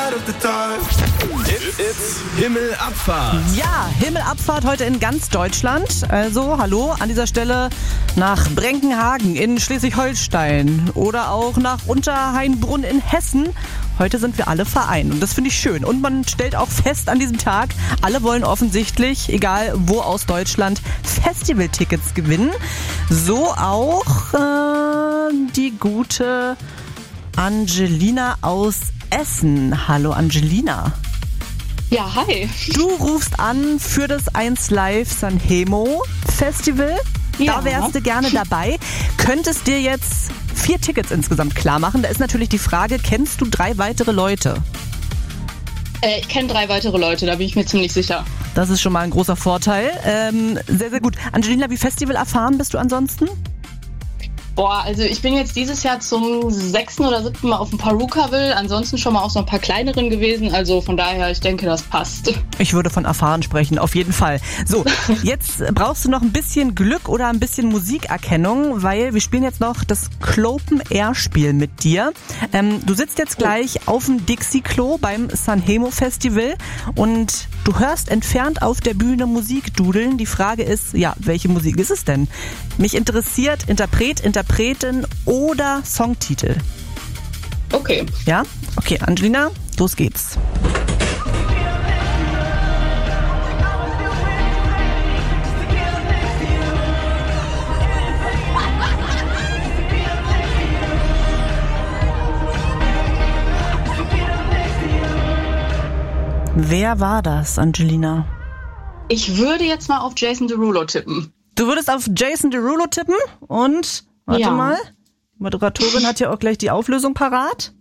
out of the dark. It's Himmelabfahrt. Ja, Himmelabfahrt heute in ganz Deutschland. Also, hallo an dieser Stelle nach Brenkenhagen in Schleswig-Holstein oder auch nach Unterhainbrunn in Hessen. Heute sind wir alle vereint und das finde ich schön. Und man stellt auch fest an diesem Tag, alle wollen offensichtlich, egal wo aus Deutschland, Festivaltickets gewinnen. So auch die gute Angelina aus Essen. Hallo Angelina. Ja, hi. Du rufst an für das 1Live Sanremo Festival. Ja. Da wärst du gerne dabei. Könntest dir jetzt 4 Tickets insgesamt klar machen. Da ist natürlich die Frage, kennst du 3 weitere Leute? Ich kenne 3 weitere Leute, da bin ich mir ziemlich sicher. Das ist schon mal ein großer Vorteil. Sehr, sehr gut. Angelina, wie Festival erfahren bist du ansonsten? Boah, also ich bin jetzt dieses Jahr zum 6. oder 7. Mal auf dem Perukaville, ansonsten schon mal auf so ein paar kleineren gewesen, also von daher, ich denke, das passt. Ich würde von erfahren sprechen, auf jeden Fall. So, jetzt brauchst du noch ein bisschen Glück oder ein bisschen Musikerkennung, weil wir spielen jetzt noch das Clopen-Air-Spiel mit dir. Du sitzt jetzt gleich auf dem Dixie-Klo beim Sanremo Festival und du hörst entfernt auf der Bühne Musik dudeln. Die Frage ist, ja, welche Musik ist es denn? Mich interessiert Interpret, Interpretin oder Songtitel. Okay. Ja? Okay, Angelina, los geht's. Wer war das, Angelina? Ich würde jetzt mal auf Jason Derulo tippen. Du würdest auf Jason Derulo tippen und, warte mal, die Moderatorin hat ja auch gleich die Auflösung parat.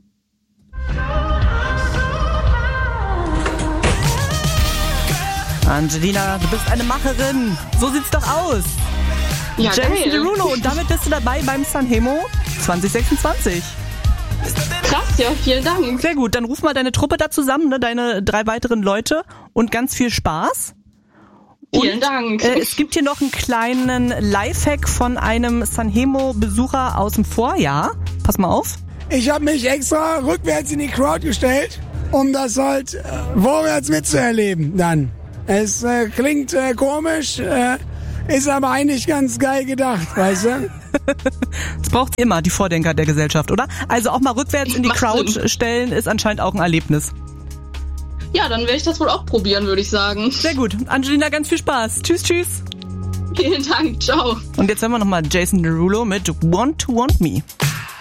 Angelina, du bist eine Macherin. So sieht's doch aus. Ja, Jason geil. Derulo und damit bist du dabei beim Sanremo 2026. Krass, ja, vielen Dank. Sehr gut, dann ruf mal deine Truppe da zusammen, ne, deine 3 weiteren Leute und ganz viel Spaß. Vielen Dank. Es gibt hier noch einen kleinen Lifehack von einem Sanremo-Besucher aus dem Vorjahr. Pass mal auf. Ich habe mich extra rückwärts in die Crowd gestellt, um das halt vorwärts mitzuerleben dann. Es klingt komisch, ist aber eigentlich ganz geil gedacht, weißt du? Das braucht immer die Vordenker der Gesellschaft, oder? Also auch mal rückwärts in die Macht Crowd Sinn. stellen ist anscheinend auch ein Erlebnis. Ja, dann werde ich das wohl auch probieren, würde ich sagen. Sehr gut. Angelina, ganz viel Spaß. Tschüss, tschüss. Vielen Dank, ciao. Und jetzt hören wir nochmal Jason Derulo mit Want to Want Me.